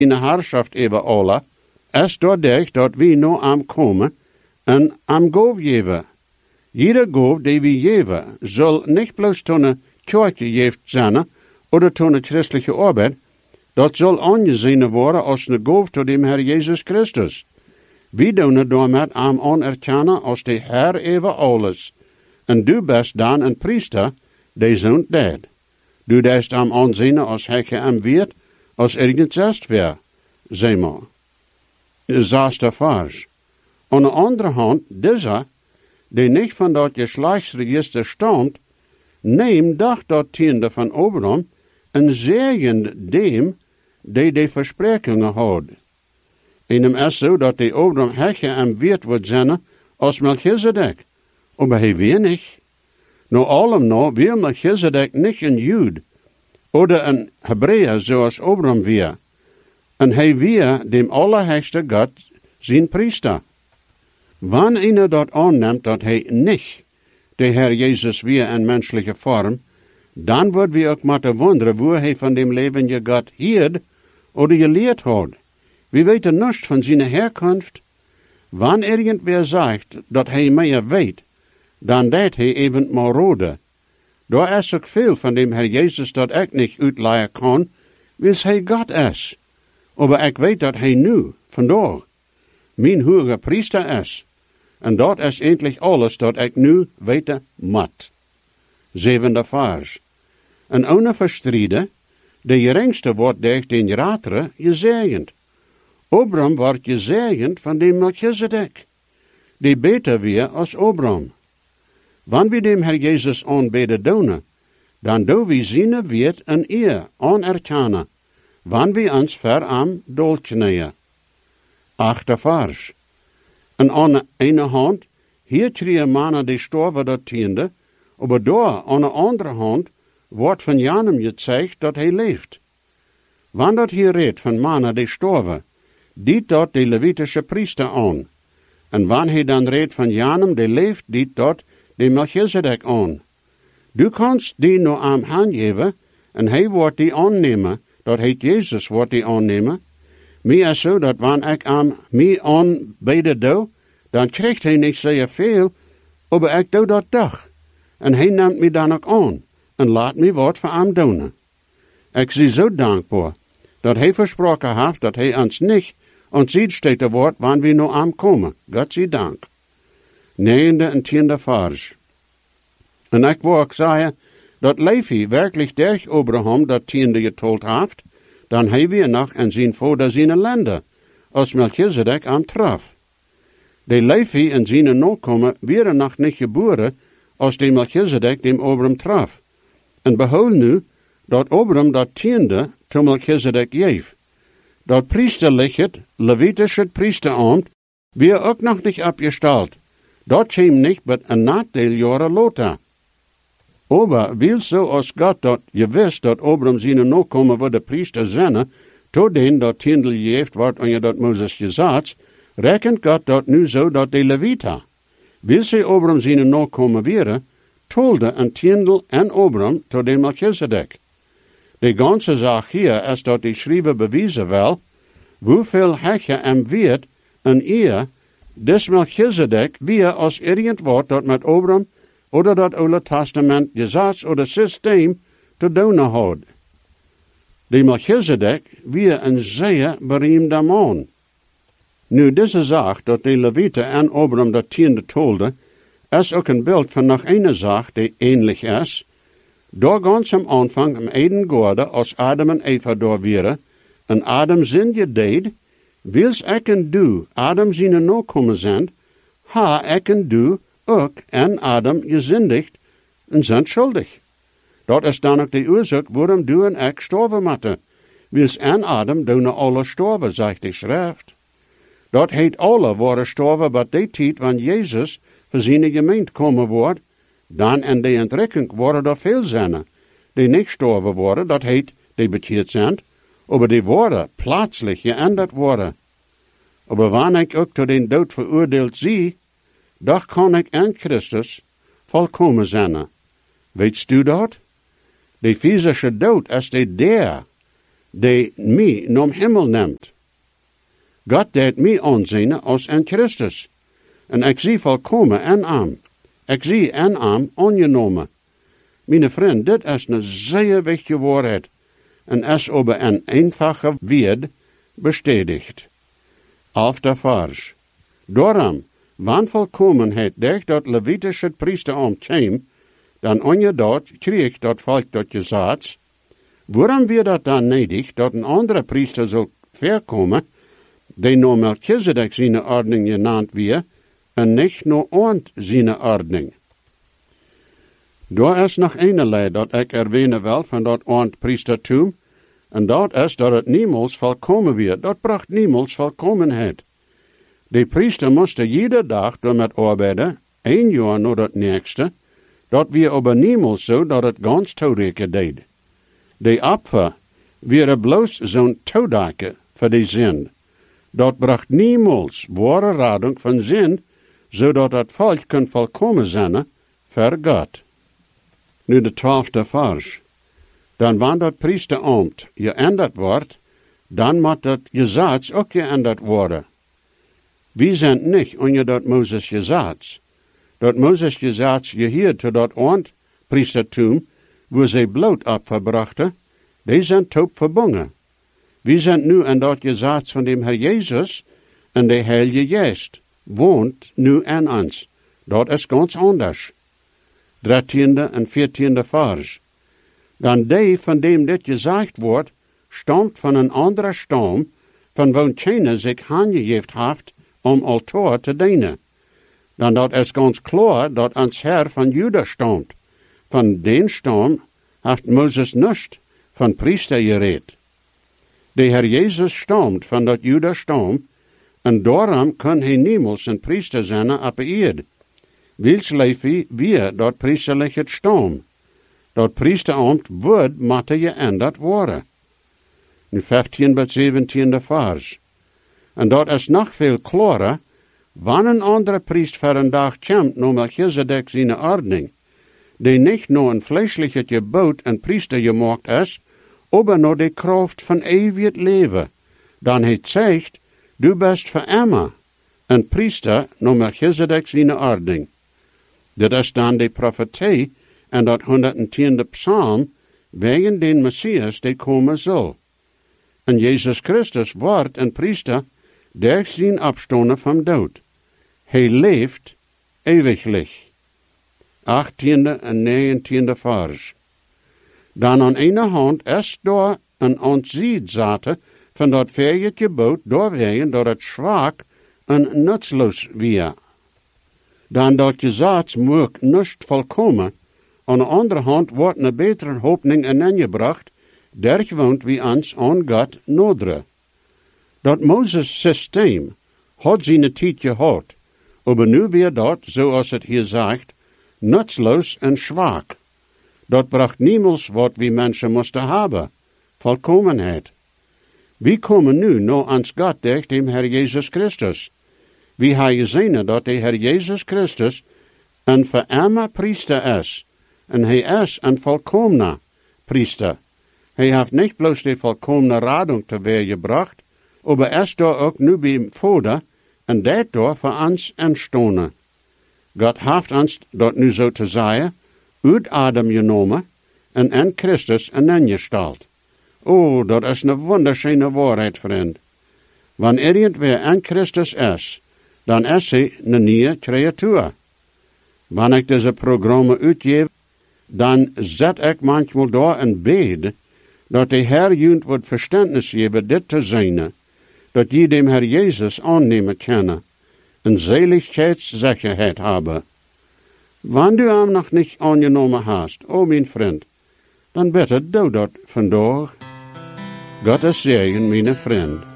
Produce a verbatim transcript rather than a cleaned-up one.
in Herrschaft über alle, es dadurch, dat we nu am komen en am goof geven. Jeder goof die we geven, zal niet bloos toen een kerkje geeft zijn, oder toen een christelijke arbeid, dat zal aangezien worden als een goof tot dem Herr Jesus Christus. We doen het daarmee am anerkennen als de Herr over alles. En du best dan een priester, die zo'n deed. Du deest am aanzien als hij am weet, als ergens zest weer, zeg maar. Zesde vers. Aan de andere hand, deze, die niet van dat geslachtsregister stond, neem dag dat tiende van Abraham en zegen dem, die de versprekingen houdt. En hem is zo dat de Abraham hekje en weet wordt zijn als Melchizedek. Maar hij weer niet. Nou allem nou weer Melchizedek niet een Jood, oder een Hebreeër zoals Abraham weer. En hij weer dem Allerheiligste God zijn priester. Wanneer hij dat aanneemt dat hij niet de Herr Jezus weer in menselijke vorm, dan wordt we ook moeten wonderen hoe hij van dem leven je God hield oder geleerd had. We weten niets van zijn herkomst. Wanneer irgendwer zegt dat hij meer weet, dan deed hij even maar rode. Daar is ook veel van dem Herr Jezus dat ik niet uitleggen kan, wils hij God is. Maar ik weet dat hij nu, vandaag, mijn hoge priester is. En dat is eindelijk alles dat ik nu weten moet. Zevende vers. En ohne verstrijden, de geringste wordt durch den Ratere gezegend. Abraham wordt gezegend van dem Melchizedek, die beter weer als Abraham. Wanneer we dem Herr Jezus aanbeden doen, dan doen we zijn wet en eer anerkennen, wanneer we ons ver am dolkneeën. Achte vers. En aan de ene hand, hier kreeg mannen die storven dat tiende, maar daar aan de andere hand wordt van Janem gezegd dat hij leeft. Wanneer dat hier redt van mannen die storven, diet dat de Levitische priester aan. En wanneer hij dan redt van Janem die leeft, diet dat de Melchizedek aan. Du kannst die nou aan hem geven, en hij wordt die aannemen, dat heet Jezus wordt die aannemen. Mij is zo dat wanneer ik aan mij aanbeden doe, dan krijgt hij niet zeer veel, maar ik doe dat toch. En hij neemt mij dan ook aan, en laat mij wat voor hem doen. Ik zie zo dankbaar, dat hij versproken heeft dat hij ons niet ontzijdsteten wordt, wanneer we nou aankomen. God zij dank. Negende en tiende vers. En ik wil ook zeggen, dat Levi werkelijk durch Abraham dat tiende getold heeft, dan hij weer nog in zijn vader zijn landen, als Melchizedek aan traf. De Levi en zijn nakomen waren nog niet geboren, als de Melchizedek dem Abraham traf. En behoud nu, dat Abraham dat tiende te Melchizedek geef. Dat priesterlijke, Levitische priesterambt, weer ook nog niet opgesteld. Dat kwam niet met een nadeel jaren later. Aber wil zo als God dat je wist dat Abraham zijn nakomen voor de priester zijn, tot den dat tiendel geeft wordt en je dat Mozes gezegd, rekent God dat nu zo dat de Levita, wil ze Abraham zijn nakomen weer, tolde een tiendel en Abraham tot de Melchizedek. De ganze zaak hier is dat de schrijver bewijzen wil, hoeveel hekje en weet een eer, des Melchizedek weer als irgend wat dat met Abraham oder dat Oude Testament gezag oder systeem te doen had. De Melchizedek weer een zeer beroemde man. Nu, deze zaak dat de Levieten en Abraham dat tiende tolde, is ook een beeld van nog een zaak die ähnlich is. Door ganz am Anfang am Eden Gorde, als Adam en Eva door waren, en Adam zin je deed, wils ik en du Adam zijn nakomen zijn, ha ik en du ook en Adam gezindigd en zijn schuldig. Dat is dan ook de oorzaak waarom du en ik sterven moeten. Wils en Adam doen alle sterven, zegt de schrift. Dat heet alle worden sterven, bij die tijd wanneer Jezus voor zijn gemeente komen wordt, dan in de entrekking worden er veel zijn, die niet sterven worden, dat heet, die bekeerd zijn, maar die worden plaatselijk geändert worden. Maar wanneer ik ook tot den dood veroordeeld zie, dan kan ik in Christus volkomen zijn. Weet u dat? De physische dood is de der. die mij nom Himmel neemt. God deed mij aanzien als een Christus. En ik zie volkomen en arm. Ik zie en arm ongenomen. Mijn vriend, dit is een zeer wichtige waarheid. En is over een eenvoudige woord bestätigt. Auf der Vers. Daarom, wanneer volkomenheid dicht dat Levitische priesterambt kwam, dan onje dat kreeg dat volk dat gezegd, waarom weer dat dan nedig dat een andere priester zal verkomen, die no Melchizedek zijn ordning genaamd weer, en niet no Arnd zijn ordning. Daar is nog een leid dat ik erwähnen wil van dat Arnd priestertum, en dat is dat het niemals volkomen weer. Dat bracht niemals volkomenheid. De priester moesten iedere dag door met arbeiden, één jaar na dat nächste, dat weer aber niemals zo dat het ganz toereken deed. De Opfer wäre bloos zo'n toedake voor de zin. Dat bracht niemals ware radung van zin, zodat het volk kan volkomen zijn voor God. Nu de twaalfde vers. Dan wanneer dat priesterambt geändert wordt, dan moet dat gezag ook geändert worden. Wie zijn niet onder dat Moses gezag. Dat Moses gezag gehierd tot dat Arnd priestertum, wo ze bloot opverbrachten, die zijn taub verbonden. Wie zijn nu aan dat gezag van dem Herr Jezus, en de Heilige Geest woont nu aan ons. Dat is ganz anders. dertiende en veertiende vers. Dan die van dem dit gezegd wordt, stamt van een andere stam, van woon China zich aangegeven heeft om altaar te dienen. Dan dat is ganz klaar dat ons Herr van Juda stamt. Van den stam heeft Moses nicht van priester gereed. De Herr Jezus stamt van dat Juda stam, en daarom kan hij niemals een priester zijn op de eerd. Wils leef weer dat priesterlijke stam. Dat priesterambt wordt moeten geändert worden. Nu vijftiende tot zeventiende vers. En dat is nog veel klarer, wanneer een andere priest voor een dag komt, no Melchizedek zijn ordning, die niet nur een vleeselijke gebod en priester gemaakt is, aber nur de kracht van eeuwig leven. Dan hij zegt, du bist voor immer een priester, no Melchizedek zijn ordning. Dit is dan de profetie en dat honderdtiende psalm, wegen den Messias die komen zal. En Jezus Christus wordt een priester, der zijn opstonden van dood. Hij leeft eeuwiglich. achttiende en negentiende vers. Dan aan ene hand is door een ontzien zaten van dat verje gebod doorwegen dat het zwak en nutsloos weer. Dan dat gezag moet niet volkomen. Aan de andere hand wordt een betere hoopning ingebracht, der gewoond wie ons aan God nodre. Dat Moses systeem had zijn tijd gehad, aber nu weer dat, zoals het hier zegt, nutzloos en zwak. Dat bracht niemals wat wie mensen moesten hebben, volkomenheid. Wie komen nu nou ans God durch dem Herr Jesus Christus? Wie hij gezien dat de Herr Jesus Christus een verarmer priester is, en hij is een volkomener priester. Hij heeft niet bloos de volkomene radung te weer gebracht, aber is daar ook nu bij Vader, en dat door voor ons entstonden. God heeft ons dat nu zo te zeggen, uit Adam genomen, en in Christus ingesteld. Oh, dat is een wunderschöne waarheid, vriend. Wanneer irgendwer in Christus is, dan is hij een nieuwe creatuur. Wanneer ik deze programma uitgeef, dan zet ik manchmal daar een bed, dat de Herr junt wordt verständnis geven dit te zijn, dat je dem Herr Jezus aannemen kan, en zeligheidssicherheid hebben. Wanneer du hem nog niet aangenomen hast, o mijn vriend, dan bitte doe dat vandaag. God is zegen, mijn vriend.